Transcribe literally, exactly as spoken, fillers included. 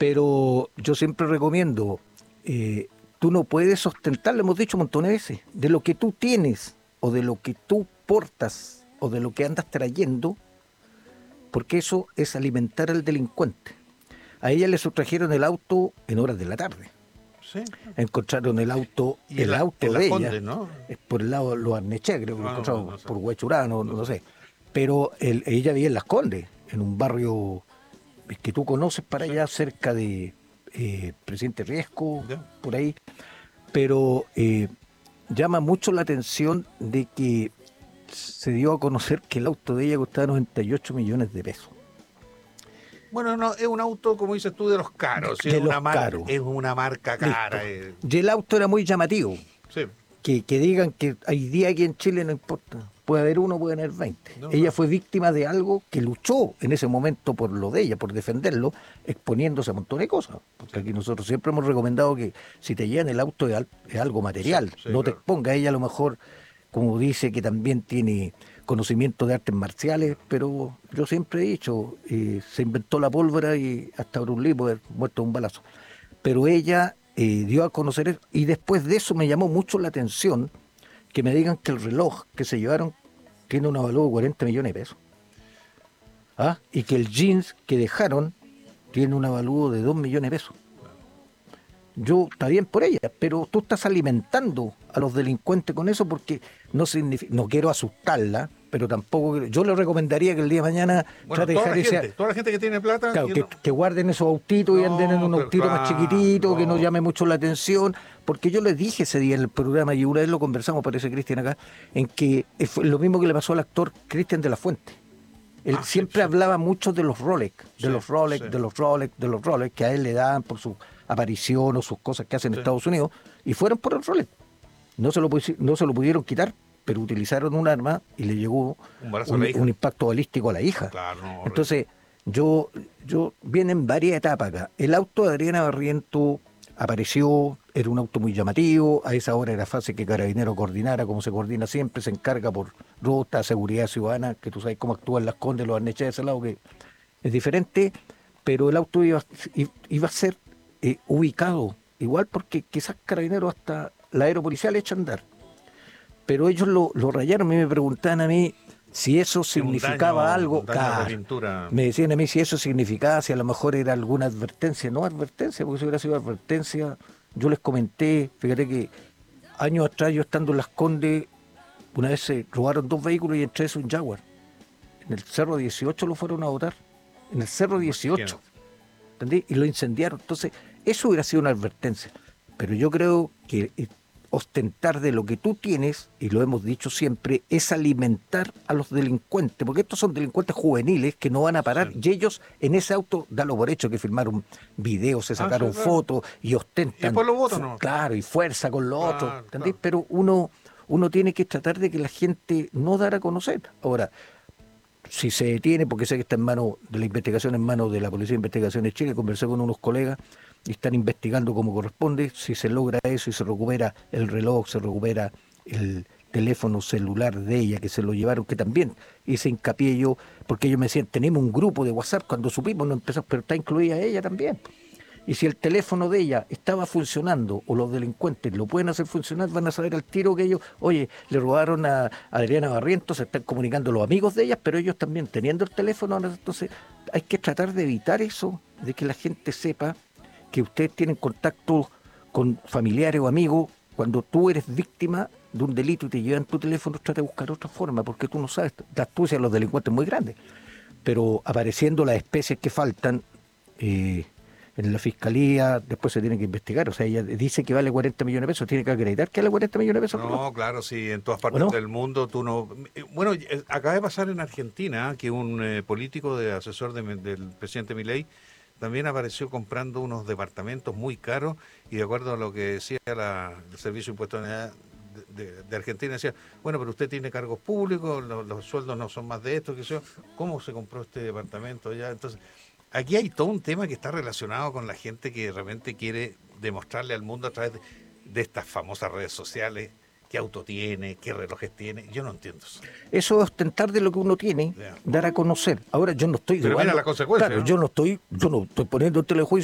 Pero yo siempre recomiendo, eh, tú no puedes ostentar, lo hemos dicho un montón de veces, de lo que tú tienes o de lo que tú portas o de lo que andas trayendo, porque eso es alimentar al delincuente. A ella le sustrajeron el auto en horas de la tarde. Sí. Encontraron el auto, Y el en la- auto en Las de Condes, ella, ¿no? eh, por el lado de los Arnechea, creo que lo Ah, no, encontraron no, no sé. por Huechurá, no, No no sé. sé. Pero el- ella vivía en Las Condes, en un barrio eh, que tú conoces para Sí. allá, cerca de eh, Presidente Riesco, Ya. por ahí. Pero eh, llama mucho la atención de que se dio a conocer que el auto de ella costaba noventa y ocho millones de pesos. Bueno, no, es un auto, como dices tú, de los caros. Sí, De es una los marca, caros. es una marca Listo. cara. eh. Y el auto era muy llamativo. Sí. Que, que digan que hay día aquí en Chile, no importa. Puede haber uno, puede haber veinte. No, Ella claro. fue víctima de algo que luchó en ese momento por lo de ella, por defenderlo, exponiéndose a un montón de cosas. Porque aquí nosotros siempre hemos recomendado que si te llevan el auto es, al- es algo material. Sí, sí, no te claro. exponga. Ella a lo mejor, como dice, que también tiene conocimiento de artes marciales, pero yo siempre he dicho, eh, se inventó la pólvora y hasta Bruce puede haber muerto de un balazo. Pero ella eh, dio a conocer eso, y después de eso me llamó mucho la atención que me digan que el reloj que se llevaron tiene un avalúo de cuarenta millones de pesos. ¿Ah? Y que el jeans que dejaron tiene un avalúo de dos millones de pesos. Yo, está bien por ella, pero tú estás alimentando a los delincuentes con eso porque no significa, no quiero asustarla, pero tampoco, yo le recomendaría que el día de mañana Bueno, trate de toda dejar la ese... gente, toda la gente que tiene plata. Claro, que que, no- que guarden esos autitos y No, anden en un pero autito más claro, chiquitito, que no no. llame mucho la atención, porque yo les dije ese día en el programa, y una vez lo conversamos, parece Cristian acá, en que fue lo mismo que le pasó al actor Cristian de la Fuente. Él Ah, sí, siempre sí. hablaba mucho de los Rolex, de Sí, los Rolex, sí. de los Rolex, de los Rolex, que a él le daban por su aparición o sus cosas que hace en Sí. Estados Unidos, y fueron por el Rolex. No se lo, pusi- no se lo pudieron quitar, pero utilizaron un arma y le llegó Un balazo a un, la hija. un impacto balístico a la hija. Claro, no, horrible. Entonces, yo, yo vienen varias etapas acá. El auto de Adriana Barriento apareció, era un auto muy llamativo, a esa hora era fácil que Carabinero coordinara, como se coordina siempre, se encarga por ruta, seguridad ciudadana, que tú sabes cómo actúan las Condes, los Arnechea de ese lado, que es diferente, pero el auto iba, iba a ser eh, ubicado igual, porque quizás Carabineros hasta la aeropolicial echa a andar. Pero ellos lo, lo rayaron, a mí me preguntaban a mí si eso Sí, un significaba daño- algo. un daño a la Claro, pintura. me decían a mí si eso significaba, si a lo mejor era alguna advertencia. No advertencia, porque si hubiera sido advertencia, yo les comenté, fíjate que años atrás, yo estando en Las Condes, una vez se robaron dos vehículos y entre esos un Jaguar. En el Cerro dieciocho lo fueron a botar. En el Cerro dieciocho. ¿Entendí? Y lo incendiaron. Entonces, eso hubiera sido una advertencia. Pero yo creo que eh, ostentar de lo que tú tienes, y lo hemos dicho siempre, es alimentar a los delincuentes, porque estos son delincuentes juveniles que no van a parar, Sí. y ellos en ese auto, dalo por hecho que filmaron videos, se Ah, sacaron sí, claro. fotos y ostentan. Y después lo botan, fu- ¿no? Claro, y fuerza con lo Claro, otro, ¿entendí? claro. Pero uno, uno tiene que tratar de que la gente no dar a conocer. Ahora, si se detiene, porque sé que está en manos de la investigación, en manos de la Policía de Investigaciones de Chile, conversé con unos colegas y están investigando como corresponde, si se logra eso y se recupera el reloj, se recupera el teléfono celular de ella, que se lo llevaron, que también hice hincapié yo, porque ellos me decían, tenemos un grupo de WhatsApp, cuando supimos no empezamos, pero está incluida ella también. Y si el teléfono de ella estaba funcionando o los delincuentes lo pueden hacer funcionar, van a saber al tiro que ellos, oye, le robaron a Adriana Barrientos, se están comunicando los amigos de ellas, pero ellos también teniendo el teléfono. Entonces hay que tratar de evitar eso, de que la gente sepa que ustedes tienen contacto con familiares o amigos. Cuando tú eres víctima de un delito y te llevan tu teléfono, trata de buscar otra forma, porque tú no sabes, la astucia de los delincuentes es muy grande. Pero apareciendo las especies que faltan, eh, en la fiscalía, después se tiene que investigar. O sea, ella dice que vale cuarenta millones de pesos, tiene que acreditar que vale cuarenta millones de pesos. No, claro, sí, en todas partes ¿O no? del mundo tú no... eh, Bueno, eh, acaba de pasar en Argentina que un eh, político de asesor de, del presidente Milei también apareció comprando unos departamentos muy caros y de acuerdo a lo que decía la, el Servicio de Impuestos de, de, de Argentina, decía, bueno, pero usted tiene cargos públicos, los, los sueldos no son más de esto, que sé yo. ¿Cómo se compró este departamento ya? Entonces... Aquí hay todo un tema que está relacionado con la gente que de repente quiere demostrarle al mundo a través de, de estas famosas redes sociales qué auto tiene, qué relojes tiene. Yo no entiendo eso. Eso es ostentar de lo que uno tiene, Yeah. dar a conocer. Ahora yo no estoy Pero mira dudando- la consecuencia, Claro, ¿no? yo no estoy, yo no estoy poniendo en telejuicio